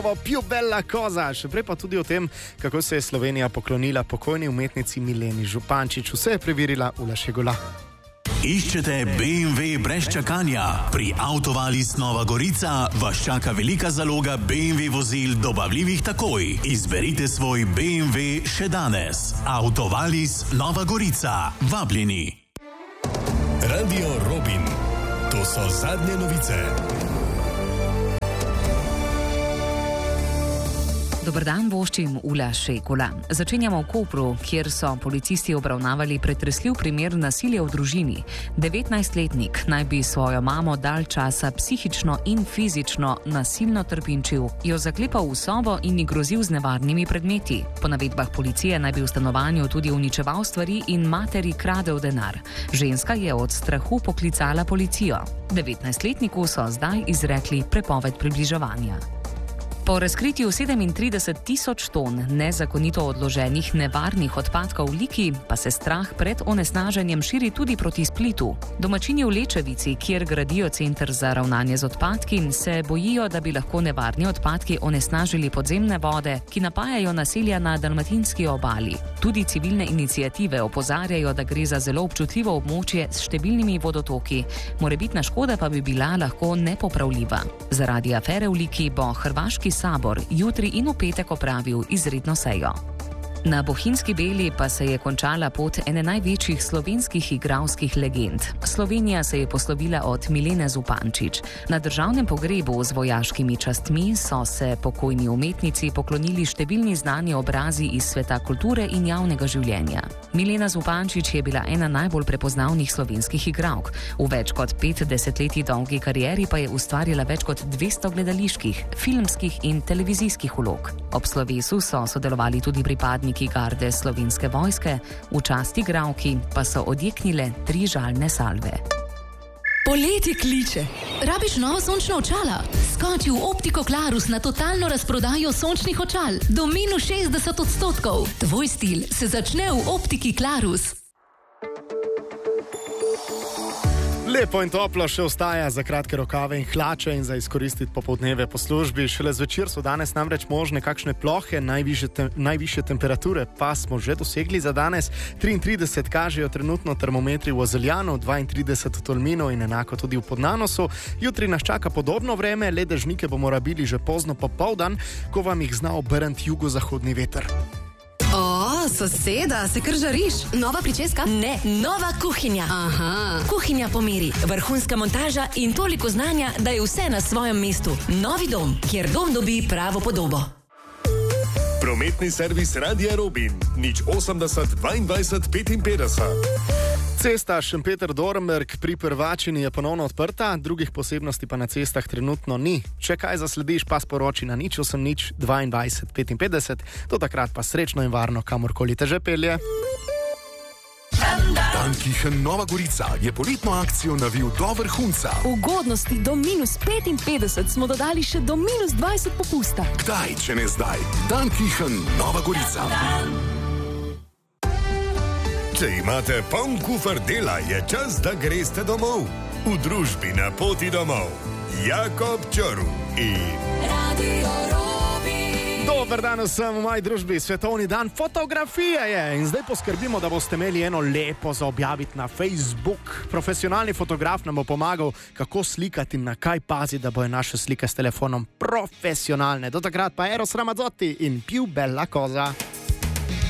Più bella cosa, še prej pa tudi o tem, kako se je Slovenija poklonila pokojni umetnici Mileni Župančič. Vse je preverila Ula Šegula. Iščete BMW brez čakanja? Pri Autovalis Nova Gorica vas čaka velika zaloga BMW vozil dobavljivih takoj. Izberite svoj BMW še danes. Autovalis Nova Gorica. Vabljeni. Radio Robin. To so zadnje novice. Dober dan, voščim Ula Šegula. Začenjamo v Kopru, kjer so policisti obravnavali pretresljiv primer nasilja v družini. 19-letnik naj bi svojo mamo dalj časa psihično in fizično nasilno trpinčil, jo zaklepal v sobo in ji grozil z nevarnimi predmeti. Po navedbah policije naj bi v stanovanju tudi uničeval stvari in materi kradel denar. Ženska je od strahu poklicala policijo. 19-letniku so zdaj izrekli prepoved približevanja. Po razkritju 37.000 ton nezakonito odloženih nevarnih odpadkov v Liki pa se strah pred onesnaženjem širi tudi proti Splitu. Domačini v Lečevici, kjer gradijo center za ravnanje z odpadki, se bojijo, da bi lahko nevarni odpadki onesnažili podzemne vode, ki napajajo naselja na dalmatinski obali. Tudi civilne iniciative opozarjajo, da gre za zelo občutljivo območje s številnimi vodotoki. Morebitna škoda pa bi bila lahko nepopravljiva. Zaradi afere v Liki bo hrvaški sabor jutri in v petek opravil izredno sejo. Na Bohinjski Beli pa se je končala pot ene največjih slovenskih igralskih legend. Slovenija se je poslovila od Milene Zupančič. Na državnem pogrebu z vojaškimi častmi so se pokojni umetnici poklonili številni znani obrazi iz sveta kulture in javnega življenja. Milena Zupančič je bila ena najbolj prepoznavnih slovenskih igralk. V več kot 5 desetletij dolgi karieri pa je ustvarila več kot 200 gledaliških, filmskih in televizijskih vlog. Ob slovesu so sodelovali tudi pripadniki garde Slovenske vojske, v čast igralki pa so odjeknile 3 žalne salve. Poletje kliče. Rabiš nova sončna očala? Skoči v Optiko Klarus na totalno razprodajo sončnih očal do minus 60%. Tvoj stil se začne v Optiki Klarus. Lepo in toplo še ostaja za kratke rokave in hlače in za izkoristiti popoldneve po službi. Šele zvečer so danes namreč možne kakšne plohe, najvišje temperature pa smo že dosegli za danes. 33 kažejo trenutno termometri v Ozeljanu, 32 v Tolminu in enako tudi v Podnanosu. Jutri nas čaka podobno vreme, le dežnike bomo rabili že pozno popoldan, ko vam jih zna obrniti jugozahodni veter. O, soseda, se kar žariš? Nova pričeska? Ne, nova kuhinja. Aha. Kuhinja po meri, vrhunska montaža in toliko znanja, da je vse na svojem mestu. Novi dom, kjer dom dobi pravo podobo. Prometni servis Radia Robin. 080 22 55. Cesta Šempeter-Dornberk pri Prvačini je ponovno odprta, drugih posebnosti pa na cestah trenutno ni. Če kaj zaslediš, pa sporoči na 080 22 55. Do takrat pa srečno in varno, kamorkoli te že pelje. Dankichen Nova Gorica je poletno akcijo navil do vrhunca. Ugodnosti do minus 55 smo dodali še do minus 20 popusta. Kdaj, če ne zdaj? Dankichen Nova Gorica. Če imate poln kufer dela, je čas, da greste domov. V družbi Na poti domov. Jakob Čorv in Radio Robin. Dober dan vsem v moji družbi, svetovni dan fotografije je in zdaj poskrbimo, da boste imeli eno lepo za objaviti na Facebook. Profesionalni fotograf nam bo pomagal, kako slikati in na kaj paziti, da bojo naše slike s telefonom profesionalne. Do takrat pa Eros Ramazzotti in Più bella cosa.